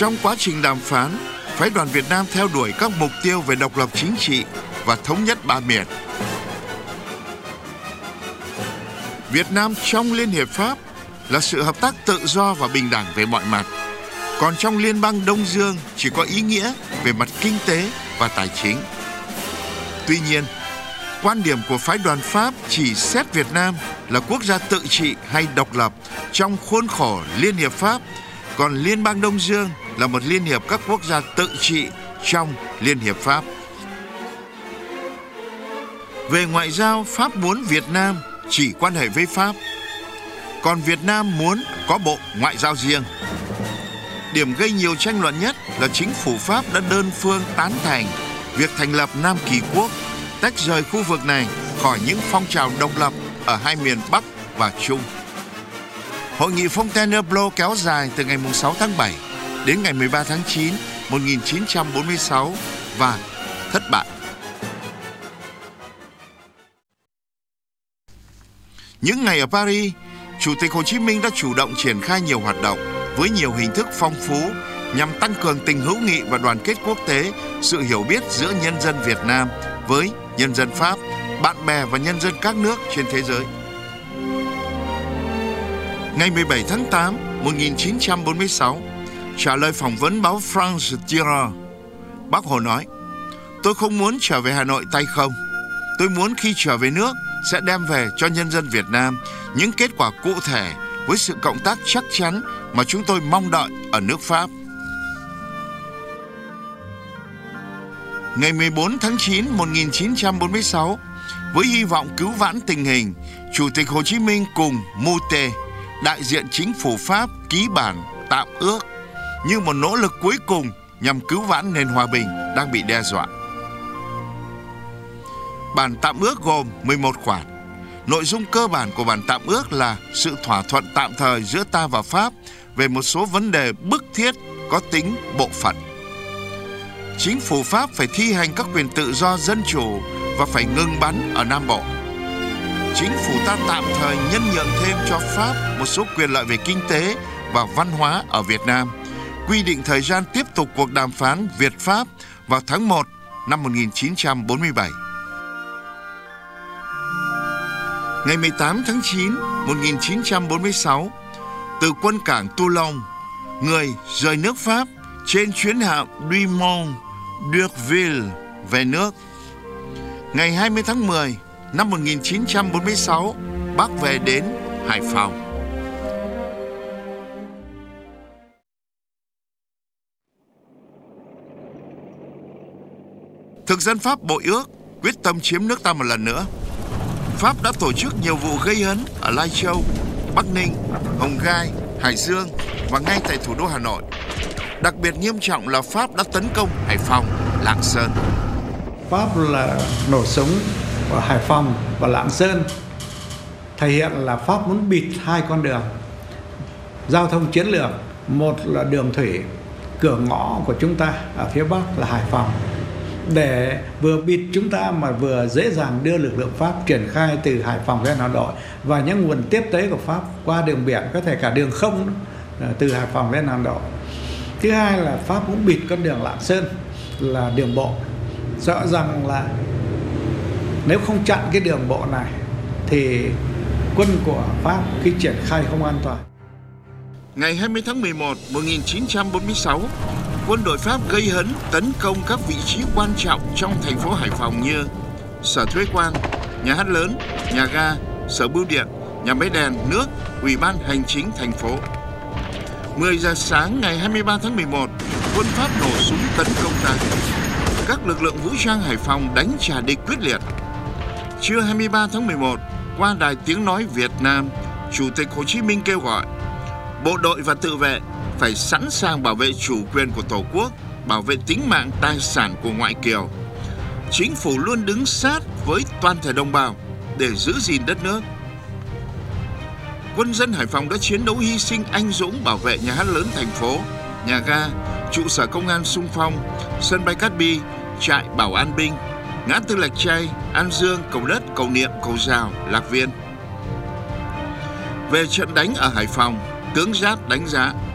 Trong quá trình đàm phán, phái đoàn Việt Nam theo đuổi các mục tiêu về độc lập chính trị và thống nhất ba miền. Việt Nam trong Liên hiệp Pháp là sự hợp tác tự do và bình đẳng về mọi mặt. Còn trong Liên bang Đông Dương chỉ có ý nghĩa về mặt kinh tế và tài chính. Tuy nhiên, quan điểm của phái đoàn Pháp chỉ xét Việt Nam là quốc gia tự trị hay độc lập trong khuôn khổ Liên hiệp Pháp, còn Liên bang Đông Dương là một liên hiệp các quốc gia tự trị trong Liên hiệp Pháp. Về ngoại giao, Pháp muốn Việt Nam chỉ quan hệ với Pháp, còn Việt Nam muốn có bộ ngoại giao riêng. Điểm gây nhiều tranh luận nhất là chính phủ Pháp đã đơn phương tán thành việc thành lập Nam Kỳ Quốc, tách rời khu vực này khỏi những phong trào độc lập ở hai miền Bắc và Trung. Hội nghị Fontainebleau kéo dài từ ngày 6 tháng 7 đến ngày 13 tháng 9, 1946 và thất bại. Những ngày ở Paris, Chủ tịch Hồ Chí Minh đã chủ động triển khai nhiều hoạt động với nhiều hình thức phong phú nhằm tăng cường tình hữu nghị và đoàn kết quốc tế, sự hiểu biết giữa nhân dân Việt Nam với nhân dân Pháp, bạn bè và nhân dân các nước trên thế giới. Ngày 17 tháng 8, 1946, trả lời phỏng vấn báo France Tireur, Bác Hồ nói: "Tôi không muốn trở về Hà Nội tay không. Tôi muốn khi trở về nước sẽ đem về cho nhân dân Việt Nam những kết quả cụ thể với sự cộng tác chắc chắn mà chúng tôi mong đợi ở nước Pháp." Ngày 14 tháng 9, 1946, với hy vọng cứu vãn tình hình, Chủ tịch Hồ Chí Minh cùng Moute, đại diện chính phủ Pháp, ký bản tạm ước như một nỗ lực cuối cùng nhằm cứu vãn nền hòa bình đang bị đe dọa. Bản tạm ước gồm 11 khoản. Nội dung cơ bản của bản tạm ước là sự thỏa thuận tạm thời giữa ta và Pháp về một số vấn đề bức thiết có tính bộ phận. Chính phủ Pháp phải thi hành các quyền tự do dân chủ và phải ngừng bắn ở Nam Bộ. Chính phủ ta tạm thời nhân nhượng thêm cho Pháp một số quyền lợi về kinh tế và văn hóa ở Việt Nam, quy định thời gian tiếp tục cuộc đàm phán Việt-Pháp vào tháng 1 năm 1947. Ngày 18 tháng 9, 1946, từ quân cảng Toulon, người rời nước Pháp trên chuyến hạm Dumont d'Urville về nước. Ngày 20 tháng 10 năm 1946, Bác về đến Hải Phòng. Thực dân Pháp bội ước, quyết tâm chiếm nước ta một lần nữa. Pháp đã tổ chức nhiều vụ gây hấn ở Lai Châu, Bắc Ninh, Hồng Gai, Hải Dương và ngay tại thủ đô Hà Nội. Đặc biệt nghiêm trọng là Pháp đã tấn công Hải Phòng, Lạng Sơn. Pháp là nổ súng ở Hải Phòng và Lạng Sơn, thể hiện là Pháp muốn bịt hai con đường giao thông chiến lược. Một là đường thủy, cửa ngõ của chúng ta ở phía Bắc là Hải Phòng, để vừa bịt chúng ta mà vừa dễ dàng đưa lực lượng Pháp triển khai từ Hải Phòng lên Hà Nội và những nguồn tiếp tế của Pháp qua đường biển, có thể cả đường không từ Hải Phòng lên Hà Nội. Thứ hai là Pháp cũng bịt con đường Lạng Sơn là đường bộ, sợ rằng là nếu không chặn cái đường bộ này thì quân của Pháp khi triển khai không an toàn. Ngày 20 tháng 11, 1946, quân đội Pháp gây hấn tấn công các vị trí quan trọng trong thành phố Hải Phòng như Sở Thuế quan, Nhà hát lớn, Nhà ga, Sở Bưu điện, Nhà máy đèn, nước, Ủy ban Hành chính thành phố. 10 giờ sáng ngày 23 tháng 11, quân Pháp nổ súng tấn công ta. Các lực lượng vũ trang Hải Phòng đánh trả địch quyết liệt. Trưa 23 tháng 11, qua đài tiếng nói Việt Nam, Chủ tịch Hồ Chí Minh kêu gọi bộ đội và tự vệ phải sẵn sàng bảo vệ chủ quyền của Tổ quốc, bảo vệ tính mạng tài sản của ngoại kiều. Chính phủ luôn đứng sát với toàn thể đồng bào để giữ gìn đất nước. Quân dân Hải Phòng đã chiến đấu hy sinh anh dũng bảo vệ nhà hát lớn thành phố, nhà ga, trụ sở công an xung phong, sân bay Cát Bi, trại bảo an binh, ngã tư Lạch Tray, An Dương, Cầu Đất, Cầu Niệm, Cầu Rào, Lạc Viên. Về trận đánh ở Hải Phòng, tướng Giáp đánh giá